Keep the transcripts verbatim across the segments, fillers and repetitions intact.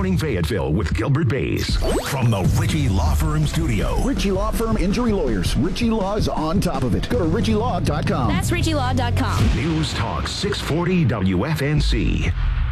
Morning Fayetteville with Gilbert Bays. From the Ritchie Law Firm Studio. Ritchie Law Firm Injury Lawyers. Ritchie Law is on top of it. Go to ritchie law dot com. That's ritchie law dot com. News Talk six forty W F N C.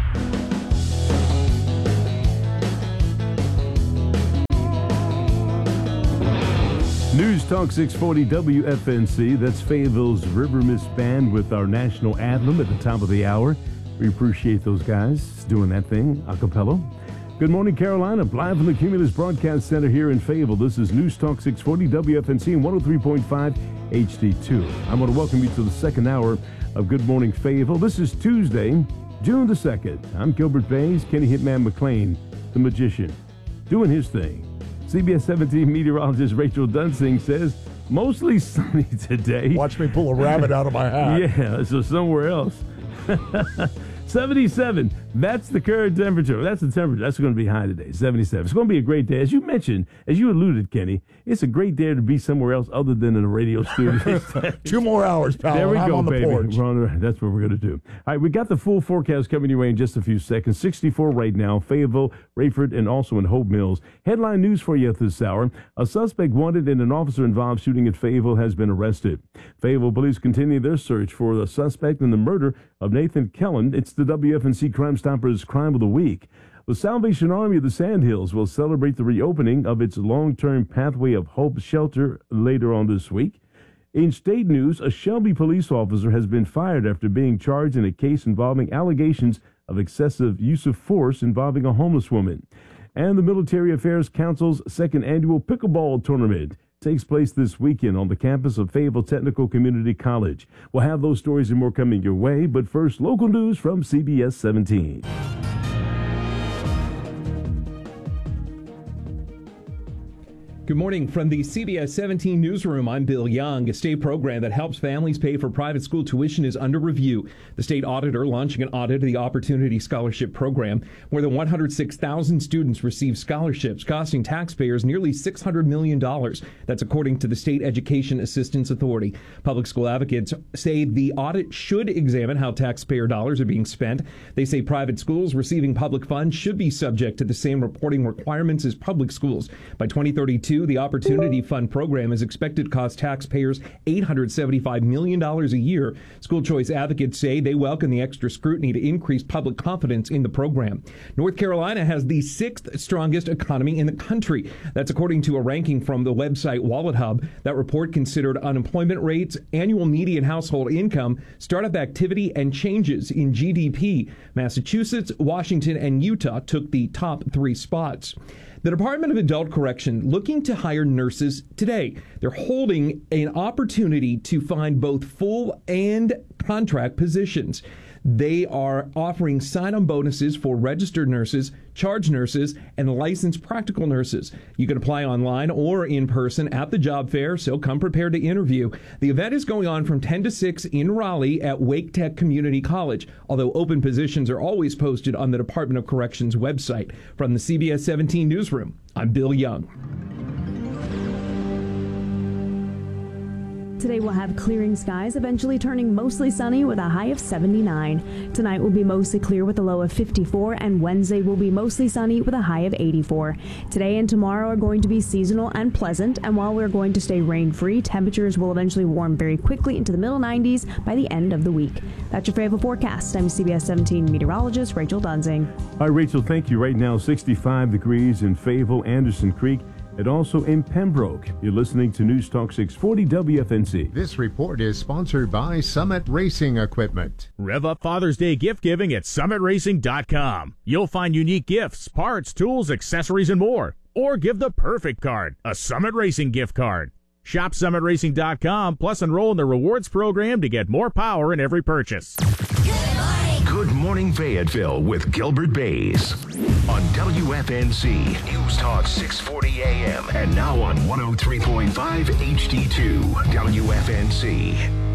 News Talk six forty W F N C. That's Fayetteville's River Mist Band with our national anthem at the top of the hour. We appreciate those guys doing that thing a cappella. Good morning, Carolina. Live from the Cumulus Broadcast Center here in Fayetteville. This is News Talk six forty W F N C and one oh three point five H D two. I want to welcome you to the second hour of Good Morning Fayetteville. This is Tuesday, June the second. I'm Gilbert Bays, Kenny Hitman McLean, the magician, doing his thing. C B S seventeen meteorologist Rachel Dunsing says mostly sunny today. Watch me pull a rabbit out of my hat. Yeah, so somewhere else. seventy-seven. That's the current temperature. That's the temperature. That's going to be high today. seventy-seven. It's going to be a great day. As you mentioned, as you alluded, Kenny, it's a great day to be somewhere else other than in a radio studio. Two more hours, pal. There we I'm go, on the baby. porch. We're on the, that's what we're going to do. All right, we got the full forecast coming your way in just a few seconds. sixty-four right now, Fayetteville, Rayford, and also in Hope Mills. Headline news for you at this hour. A suspect wanted in an officer-involved shooting at Fayetteville has been arrested. Fayetteville police continue their search for the suspect in the murder of Nathan Kellen. It's the W F N C Crime Stoppers Crime of the Week. The Salvation Army of the Sandhills will celebrate the reopening of its long-term Pathway of Hope shelter later on this week. In state news, a Shelby police officer has been fired after being charged in a case involving allegations of excessive use of force involving a homeless woman. And the Military Affairs Council's second annual pickleball tournament takes place this weekend on the campus of Fayetteville Technical Community College. We'll have those stories and more coming your way, but first, local news from C B S seventeen. Good morning from the C B S seventeen newsroom. I'm Bill Young. A state program that helps families pay for private school tuition is under review. The state auditor launching an audit of the Opportunity Scholarship Program. More than one hundred six thousand students receive scholarships, costing taxpayers nearly six hundred million dollars. That's according to the State Education Assistance Authority. Public school advocates say the audit should examine how taxpayer dollars are being spent. They say private schools receiving public funds should be subject to the same reporting requirements as public schools. By twenty thirty-two, the Opportunity Fund program is expected to cost taxpayers eight hundred seventy-five million dollars a year. School choice advocates say they welcome the extra scrutiny to increase public confidence in the program. North Carolina has the sixth strongest economy in the country. That's according to a ranking from the website Wallet Hub. That report considered unemployment rates, annual median household income, startup activity, and changes in G D P. Massachusetts, Washington, and Utah took the top three spots. The Department of Adult Correction looking to hire nurses today. They're holding an opportunity to find both full and contract positions. They are offering sign-on bonuses for registered nurses, charge nurses, and licensed practical nurses. You can apply online or in person at the job fair, so come prepared to interview. The event is going on from ten to six in Raleigh at Wake Tech Community College, although open positions are always posted on the Department of Corrections website. From the C B S seventeen newsroom, I'm Bill Young. Today we'll have clearing skies, eventually turning mostly sunny with a high of seventy-nine. Tonight will be mostly clear with a low of fifty-four, and Wednesday will be mostly sunny with a high of eighty-four. Today and tomorrow are going to be seasonal and pleasant, and while we're going to stay rain-free, temperatures will eventually warm very quickly into the middle nineties by the end of the week. That's your Fayetteville forecast. I'm C B S seventeen meteorologist Rachel Dunsing. Hi, Rachel. Thank you. Right now, sixty-five degrees in Fayetteville, Anderson Creek, and also in Pembroke. You're listening to News Talk six forty W F N C. This report is sponsored by Summit Racing Equipment. Rev up Father's Day gift giving at summit racing dot com. You'll find unique gifts, parts, tools, accessories, and more. Or give the perfect card, a Summit Racing gift card. Shop summit racing dot com, plus enroll in the rewards program to get more power in every purchase. Good morning. Good morning, Fayetteville with Gilbert Bays on W F N C News Talk six forty A M and now on one oh three point five H D two W F N C.